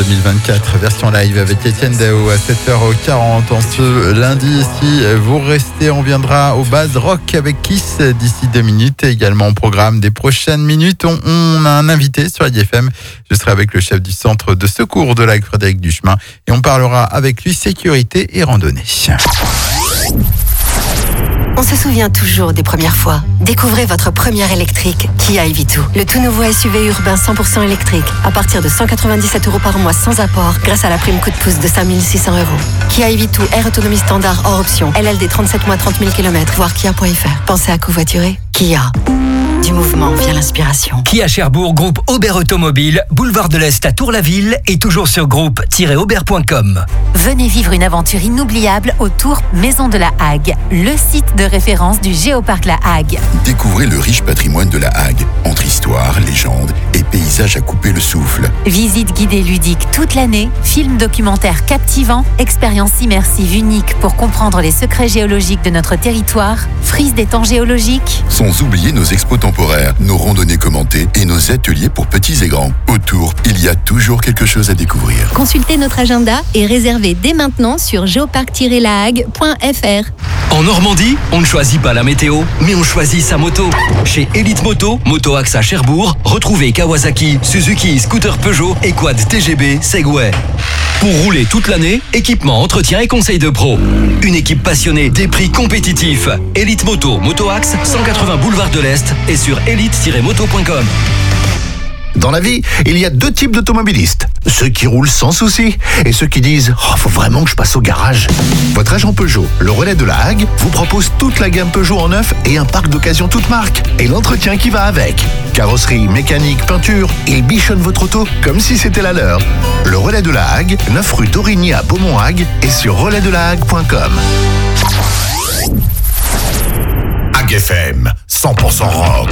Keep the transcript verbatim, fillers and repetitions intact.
deux mille vingt-quatre, version live avec Étienne Dao à sept heures quarante en ce lundi. Si vous restez, on viendra au Base Rock avec Kiss d'ici deux minutes. Et également au programme des prochaines minutes, on, on a un invité sur I F M. Je serai avec le chef du centre de secours de lac Frédéric Duchemin et on parlera avec lui sécurité et randonnée. On se souvient toujours des premières fois. Découvrez votre première électrique Kia e V deux. Le tout nouveau S U V urbain cent pour cent électrique à partir de cent quatre-vingt-dix-sept euros par mois sans apport grâce à la prime coup de pouce de cinq mille six cents euros. Kia e V deux Air Autonomie Standard hors option. L L D trente-sept mois trente mille kilomètres. Voir kia point f r. Pensez à covoiturer. Kia. Du mouvement vient l'inspiration. Kia Cherbourg, groupe Aubert Automobile, boulevard de l'Est à Tour-la-Ville et toujours sur groupe tiret aubert point com. Venez vivre une aventure inoubliable au Tour Maison de la Hague, le site de référence du Géoparc La Hague. Découvrez le riche patrimoine de la Hague, entre histoire, légende et paysages à couper le souffle. Visite guidée ludique toute l'année, films documentaires captivants, expériences immersives uniques pour comprendre les secrets géologiques de notre territoire, frise des temps géologiques. Sans oublier nos expos temporaires, nos randonnées commentées et nos ateliers pour petits et grands. Autour, il y a toujours quelque chose à découvrir. Consultez notre agenda et réservez dès maintenant sur géoparc tiret la hague point f r. En Normandie, on ne choisit pas la météo, mais on choisit sa moto. Chez Elite Moto, Moto Axe à Cherbourg, retrouvez Kawasaki, Suzuki, scooter Peugeot et quad T G B, Segway. Pour rouler toute l'année, équipement, entretien et conseils de pro. Une équipe passionnée, des prix compétitifs. Elite Moto, Moto Axe, cent quatre-vingts boulevard de l'Est et sur élite tiret moto point com. Dans la vie, il y a deux types d'automobilistes. Ceux qui roulent sans souci et ceux qui disent « Oh, faut vraiment que je passe au garage ». Votre agent Peugeot, le relais de la Hague, vous propose toute la gamme Peugeot en neuf et un parc d'occasion toute marque. Et l'entretien qui va avec. Carrosserie, mécanique, peinture, il bichonne votre auto comme si c'était la leur. Le relais de la Hague, neuf rue d'Origny à Beaumont-Hague et sur relais de la hague point com. Hague F M, cent pour cent rock.